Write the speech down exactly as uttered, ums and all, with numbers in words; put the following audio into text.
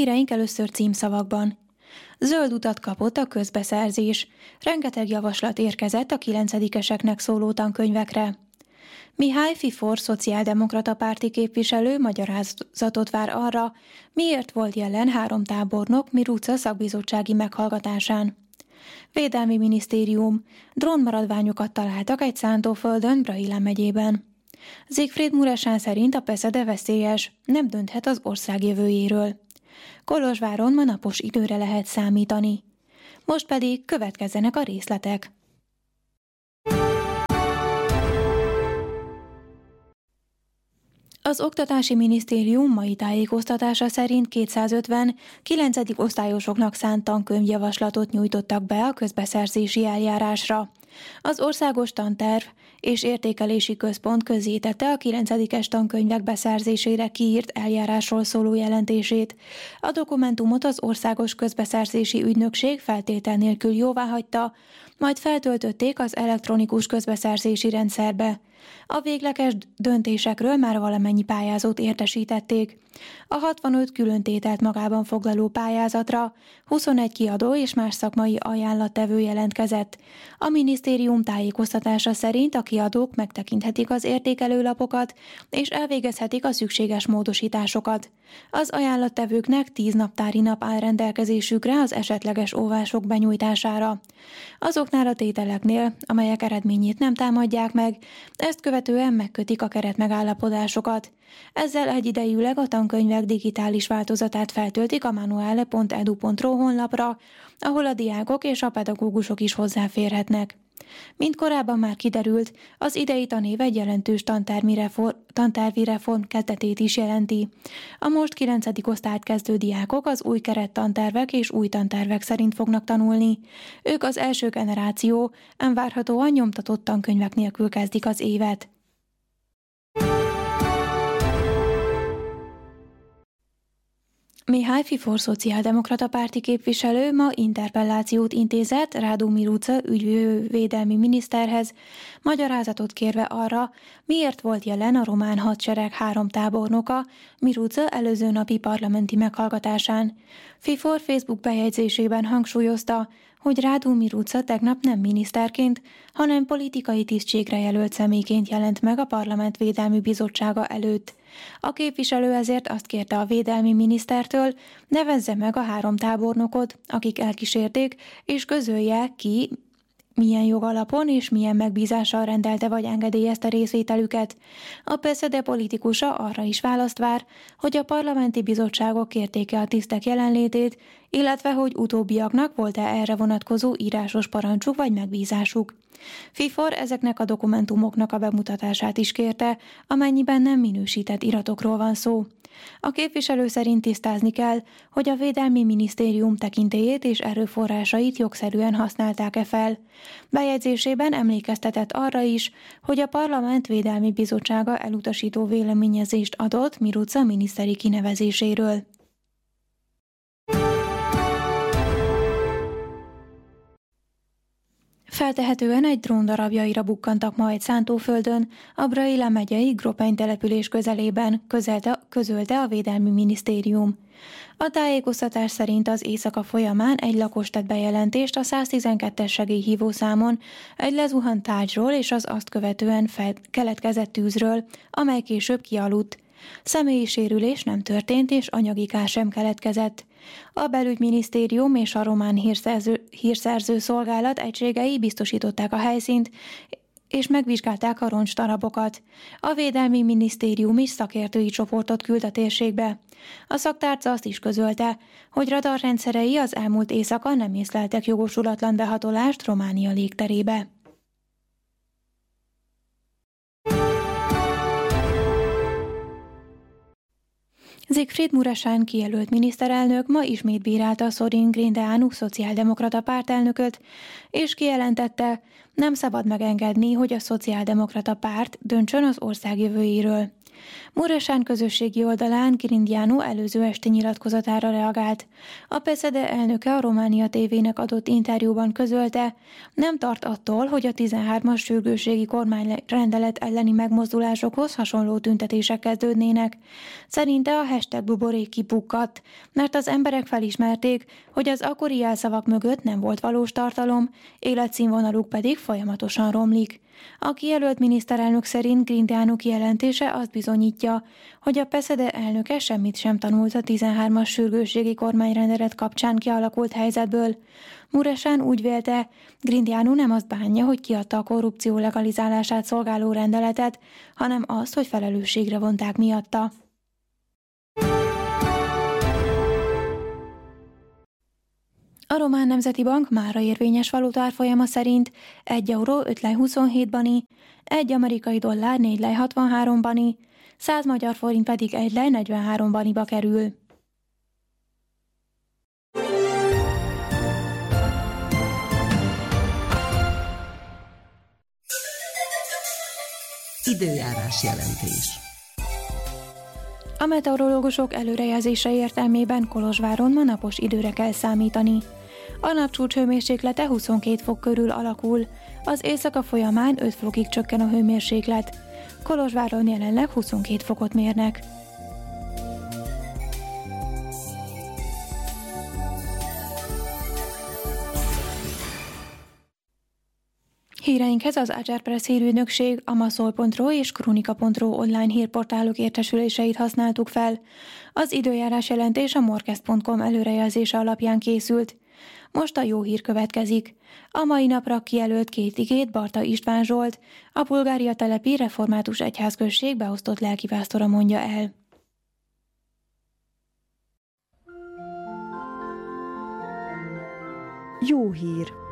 Híreink először címszavakban. Zöld utat kapott a közbeszerzés. Rengeteg javaslat érkezett a kilencedikeseknek szóló tankönyvekre. Mihály Fifor szociáldemokrata párti képviselő magyarázatot vár arra, miért volt jelen három tábornok Miruca szakbizottsági meghallgatásán. Védelmi minisztérium. Drónmaradványokat találtak egy szántóföldön Braila megyében. Siegfried Muresan szerint a peszede veszélyes, nem dönthet az ország jövőjéről. Kolozsváron ma napos időre lehet számítani. Most pedig következzenek a részletek. Az Oktatási Minisztérium mai tájékoztatása szerint kétszázötven kilencedik osztályosoknak szánt tankönyvjavaslatot nyújtottak be a közbeszerzési eljárásra. Az Országos Tanterv és Értékelési Központ közzétette a kilencedikes tankönyvek beszerzésére kiírt eljárásról szóló jelentését. A dokumentumot az Országos Közbeszerzési Ügynökség feltétel nélkül jóváhagyta, majd feltöltötték az elektronikus közbeszerzési rendszerbe. A végleges döntésekről már valamennyi pályázót értesítették. A hatvanöt különtételt magában foglaló pályázatra huszonegy kiadó és más szakmai ajánlattevő jelentkezett. A minisztérium tájékoztatása szerint a kiadók megtekinthetik az értékelőlapokat és elvégezhetik a szükséges módosításokat. Az ajánlattevőknek tíz naptári nap áll rendelkezésükre az esetleges óvások benyújtására. Azoknál a tételeknél, amelyek eredményét nem támadják meg, ezt követően megkötik a keretmegállapodásokat. Ezzel egyidejűleg a tankönyvek digitális változatát feltöltik a manuale pont edu pont ro honlapra, ahol a diákok és a pedagógusok is hozzáférhetnek. Mint korábban már kiderült, az idei tanév egy jelentős tantármi reform, tantárvi reform kezdetét is jelenti. A most kilencedik osztályt kezdő diákok az új kerettantárvek és új tantárvek szerint fognak tanulni. Ők az első generáció, ám várhatóan nyomtatott tankönyvek nélkül kezdik az évet. Mihály Fifor szociáldemokrata párti képviselő ma interpellációt intézett Radu Miruca ügyvédelmi miniszterhez, magyarázatot kérve arra, miért volt jelen a román hadsereg három tábornoka Miruca előző napi parlamenti meghallgatásán. Fifor Facebook bejegyzésében hangsúlyozta, hogy Radu Miruca tegnap nem miniszterként, hanem politikai tisztségre jelölt személyként jelent meg a Parlament Védelmi Bizottsága előtt. A képviselő ezért azt kérte a védelmi minisztertől, nevezze meg a három tábornokot, akik elkísérték, és közölje ki, milyen jogalapon és milyen megbízással rendelte vagy engedélyezte részvételüket. A peszede politikusa arra is választ vár, hogy a parlamenti bizottságok kérték-e a tisztek jelenlétét, illetve hogy utóbbiaknak volt-e erre vonatkozó írásos parancsuk vagy megbízásuk. Fifor ezeknek a dokumentumoknak a bemutatását is kérte, amennyiben nem minősített iratokról van szó. A képviselő szerint tisztázni kell, hogy a Védelmi Minisztérium tekintélyét és erőforrásait jogszerűen használták-e fel. Bejegyzésében emlékeztetett arra is, hogy a Parlament Védelmi Bizottsága elutasító véleményezést adott Miruca miniszteri kinevezéséről. Feltehetően egy drón darabjaira bukkantak ma egy szántóföldön, a Braila megyei Gropeny település közelében, közelte, közölte a Védelmi Minisztérium. A tájékoztatás szerint az éjszaka folyamán egy lakos tett bejelentést a száztizenkettes segélyhívószámon egy lezuhant tárgyról és az azt követően fel, keletkezett tűzről, amely később kialudt. Személyi sérülés nem történt, és anyagi kár sem keletkezett. A belügyminisztérium és a román hírszerző, hírszerző szolgálat egységei biztosították a helyszínt, és megvizsgálták a roncstarabokat. A Védelmi Minisztérium is szakértői csoportot küld a térségbe. A szaktárca azt is közölte, hogy radarrendszerei az elmúlt éjszaka nem észleltek jogosulatlan behatolást Románia légterébe. Siegfried Muresan kijelölt miniszterelnök ma ismét bírálta Sorin Grindeanu szociáldemokrata pártelnököt, és kijelentette, nem szabad megengedni, hogy a szociáldemokrata párt döntsön az ország jövőjéről. Muresan közösségi oldalán Grindeanu előző esti nyilatkozatára reagált. A pé es zé dé elnöke a Románia té vének adott interjúban közölte, nem tart attól, hogy a tizenhármas sürgősségi kormányrendelet elleni megmozdulásokhoz hasonló tüntetések kezdődnének. Szerinte a hashtag buborék kipukkadt, mert az emberek felismerték, hogy az akkori jelszavak mögött nem volt valós tartalom, életszínvonaluk pedig folyamatosan romlik. A kijelölt miniszterelnök szerint Grindeanu kijelentése azt bizonyítja, hogy a pé es zé dé elnöke semmit sem tanult a tizenhármas sürgősségi kormányrendelet kapcsán kialakult helyzetből. Muresan úgy vélte, Grindeanu nem azt bánja, hogy kiadta a korrupció legalizálását szolgáló rendeletet, hanem azt, hogy felelősségre vonták miatta. A Román Nemzeti Bank mára érvényes valutárfolyama szerint egy euró öt lej huszonhét bani, egy amerikai dollár négy lej hatvanhárom bani, száz magyar forint pedig egy lej negyvenhárom baniba kerül. Időjárás jelentés. A meteorológusok előrejelzése értelmében Kolozsváron ma napos időre kell számítani. A napcsúcs hőmérséklete huszonkét fok körül alakul, az éjszaka folyamán öt fokig csökken a hőmérséklet. Kolozsváron jelenleg huszonkét fokot mérnek. Híreinkhez az Agerpress hírügynökség, a maszol pont ro és kronika pont ro online hírportálok értesüléseit használtuk fel. Az időjárás jelentés a morkest pont com előrejelzése alapján készült. Most a jó hír következik. A mai napra kijelölt két igét Barta István Zsolt, a Bulgária telepi református egyházközség beosztott lelkipásztora mondja el. Jó hír!